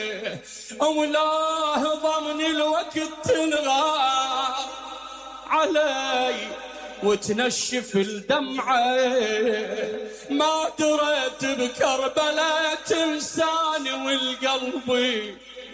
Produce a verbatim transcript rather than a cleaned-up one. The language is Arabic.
أولاه ضمن الوقت تنغار علي وتنشف الدمعة، ما دريت بكربلاء تنساني والقلب